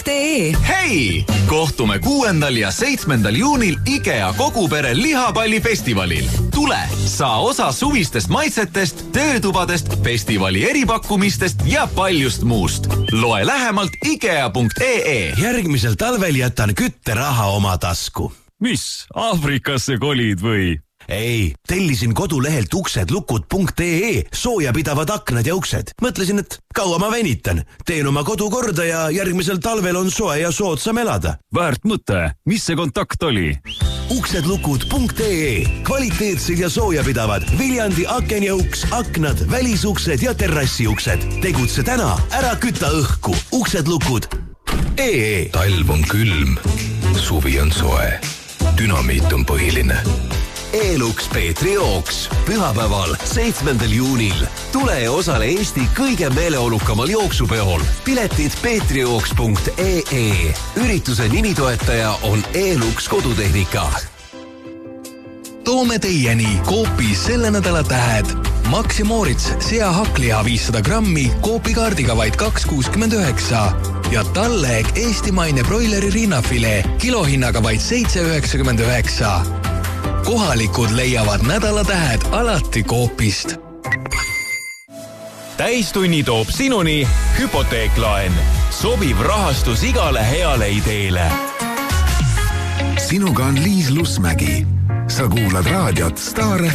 Hei! Kohtume 6. ja 7. juunil IKEA kogupere lihapallifestivalil. Tule, saa osa suvistest maitsetest, töötubadest, festivali eripakkumistest ja paljust muust. Loe lähemalt ikea.ee. Järgmisel talvel jätan kütteraha oma tasku. Mis, Aafrikasse kolid või? Ei, tellisin kodulehelt uksedlukud.ee soojapidavad aknad ja uksed. Mõtlesin, et kaua ma venitan. Teen oma kodu korda ja järgmisel talvel on soe ja soodsam elada. Väärt mõte. Mis see kontakt oli? uksedlukud.ee. Kvaliteetsed ja soojapidavad Viljandi aken ja uks, aknad, välisuksed ja terrassiuksed. Tegutse täna, ära küta õhku. uksedlukud.ee. Talv on külm, suvi on soe. Dünamiit on põhiline. Eeluks Peetri jooks. Pühapäeval 7. juunil. Tule ja osale Eesti kõige meeleolukamal jooksupeol. Piletid peetrijooks.ee. Ürituse nimitoetaja on Eeluks kodutehnika. Toome teieni Coopis selle nädala tähed. Max ja Moritz seahakliha 500 grammi Coopi-kaardiga vaid 2,69 ja Talleg eestimaine broileri rinnafilee kilohinnaga vaid 7,99. Kohalikud leiavad nädalatähed alati Coopist. Täistunni toob sinuni Hypoteeklaen. Sobiv rahastus igale heale ideele. Sinuga on Liis Lusmägi. Sa kuulad raadiot Star